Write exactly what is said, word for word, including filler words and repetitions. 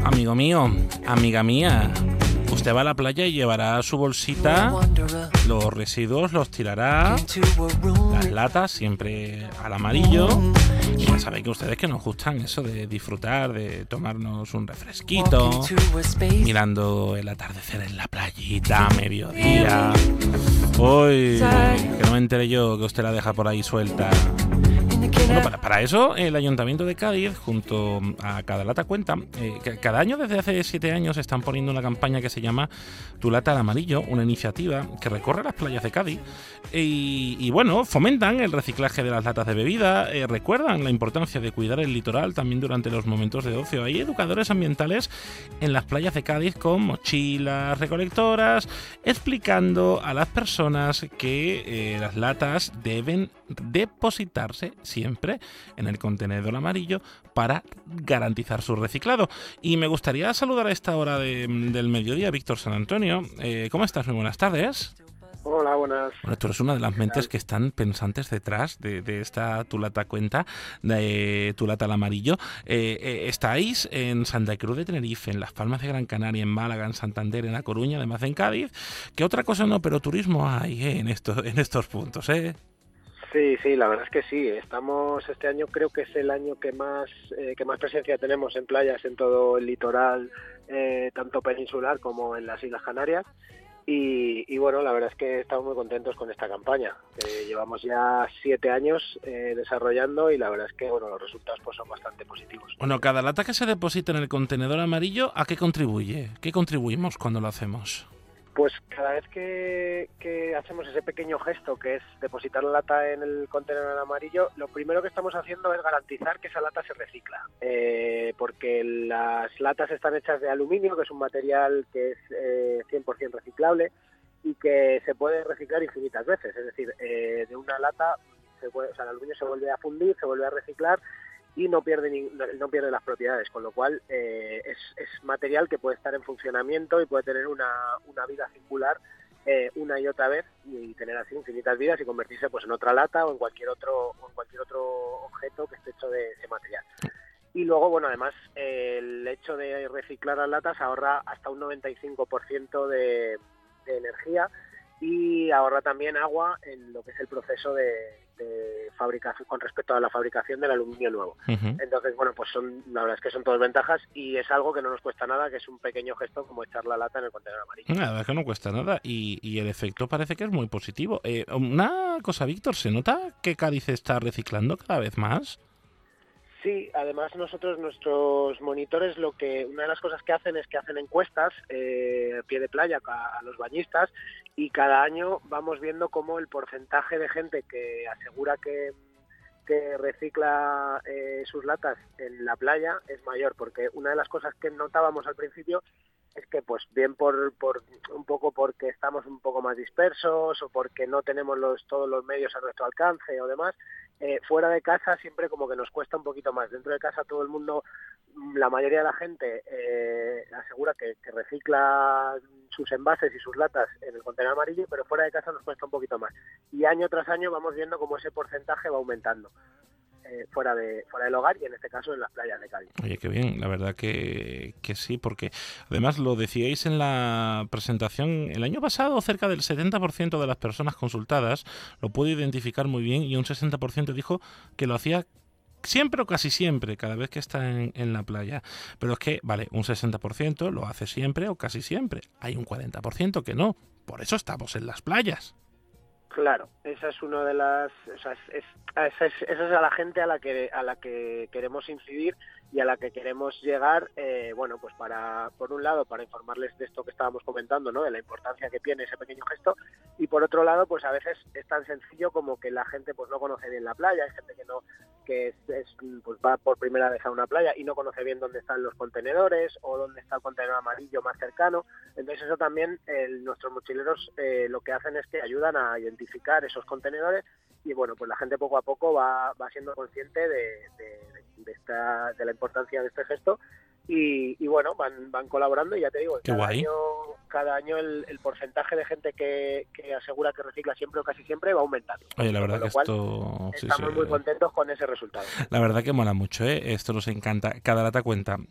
Amigo mío, amiga mía, usted va a la playa y llevará su bolsita, los residuos los tirará, las latas siempre al amarillo. Y ya sabéis que ustedes que nos gustan eso de disfrutar, de tomarnos un refresquito, mirando el atardecer en la playita, mediodía. Uy, que no me entere yo que usted la deja por ahí suelta. Bueno, para, para eso el Ayuntamiento de Cádiz, junto a Cada Lata Cuenta, eh, cada año desde hace siete años están poniendo una campaña que se llama Tu Lata al Amarillo, una iniciativa que recorre las playas de Cádiz y, y bueno, fomentan el reciclaje de las latas de bebida, eh, recuerdan la importancia de cuidar el litoral también durante los momentos de ocio. Hay educadores ambientales en las playas de Cádiz con mochilas recolectoras, explicando a las personas que eh, las latas deben depositarse siempre en el contenedor amarillo para garantizar su reciclado. Y me gustaría saludar a esta hora de, del mediodía a Víctor San Antonio. Eh, ¿Cómo estás? Muy buenas tardes. Hola, buenas. Bueno, tú eres una de las mentes que están pensantes detrás de, de esta Tu Lata Cuenta, de Tu Lata al Amarillo. Eh, eh, estáis en Santa Cruz de Tenerife, en Las Palmas de Gran Canaria, en Málaga, en Santander, en La Coruña, además en Cádiz. ¿Qué otra cosa no? Pero turismo hay eh, en, estos, en estos puntos, ¿eh? Sí, sí, la verdad es que sí. Estamos este año, creo que es el año que más eh, que más presencia tenemos en playas en todo el litoral, eh, tanto peninsular como en las Islas Canarias. Y, y bueno, la verdad es que estamos muy contentos con esta campaña. Eh, llevamos ya siete años eh, desarrollando y la verdad es que bueno, los resultados pues son bastante positivos. Bueno, cada lata que se deposita en el contenedor amarillo, ¿a qué contribuye? ¿Qué contribuimos cuando lo hacemos? Pues cada vez que, que hacemos ese pequeño gesto que es depositar la lata en el contenedor amarillo, lo primero que estamos haciendo es garantizar que esa lata se recicla, eh, porque las latas están hechas de aluminio, que es un material que es eh, cien por ciento reciclable y que se puede reciclar infinitas veces, es decir, eh, de una lata se puede, o sea, el aluminio se vuelve a fundir, se vuelve a reciclar y no pierde ni, no pierde las propiedades, con lo cual eh, es, es material que puede estar en funcionamiento y puede tener una, una vida circular eh, una y otra vez y, y tener así infinitas vidas y convertirse pues en otra lata o en cualquier otro o en cualquier otro objeto que esté hecho de ese material. Y luego, bueno, además eh, el hecho de reciclar las latas ahorra hasta un noventa y cinco por ciento de, de energía y ahorra también agua en lo que es el proceso de, de fabricación con respecto a la fabricación del aluminio nuevo. Uh-huh. Entonces, bueno, pues son la verdad es que son todas ventajas y es algo que no nos cuesta nada, que es un pequeño gesto como echar la lata en el contenedor amarillo. Nada, es que no cuesta nada y, y el efecto parece que es muy positivo. Eh, una cosa, Víctor, ¿se nota que Cádiz está reciclando cada vez más? Sí, además nosotros, nuestros monitores, lo que una de las cosas que hacen es que hacen encuestas eh, a pie de playa a, a los bañistas y cada año vamos viendo cómo el porcentaje de gente que asegura que, que recicla eh, sus latas en la playa es mayor, porque una de las cosas que notábamos al principio es que pues bien por, por un poco porque estamos un poco más dispersos o porque no tenemos los, todos los medios a nuestro alcance o demás, eh, fuera de casa siempre como que nos cuesta un poquito más. Dentro de casa todo el mundo, la mayoría de la gente eh, asegura que, que recicla sus envases y sus latas en el contenedor amarillo, pero fuera de casa nos cuesta un poquito más. Y año tras año vamos viendo cómo ese porcentaje va aumentando. Eh, fuera de fuera del hogar y en este caso en las playas de Cádiz. Oye, qué bien, la verdad que, que sí, porque además lo decíais en la presentación, el año pasado cerca del setenta por ciento de las personas consultadas lo pudo identificar muy bien y un sesenta por ciento dijo que lo hacía siempre o casi siempre, cada vez que está en, en la playa. Pero es que, vale, un sesenta por ciento lo hace siempre o casi siempre. Hay un cuarenta por ciento que no. Por eso estamos en las playas. Claro, esa es una de las, o sea, es, es, esa, es, esa es a la gente a la que a la que queremos incidir y a la que queremos llegar, eh, bueno, pues para, por un lado, para informarles de esto que estábamos comentando, ¿no? De la importancia que tiene ese pequeño gesto, y por otro lado, pues a veces es tan sencillo como que la gente pues no conoce bien la playa, hay gente que no, que es, es, pues va por primera vez a una playa y no conoce bien dónde están los contenedores o dónde está el contenedor amarillo más cercano. Entonces eso también el, nuestros mochileros eh, lo que hacen es que ayudan a identificar esos contenedores y bueno, pues la gente poco a poco va, va siendo consciente de, de, de, esta, de la importancia de este gesto y, y bueno, van, van colaborando y ya te digo, Qué cada guay. año, cada año el, el porcentaje de gente que, que asegura que recicla siempre o casi siempre va aumentando. Oye, la verdad que cual, esto... estamos sí, sí. muy contentos con ese resultado. La verdad que mola mucho, ¿eh? Esto nos encanta. Cada lata cuenta.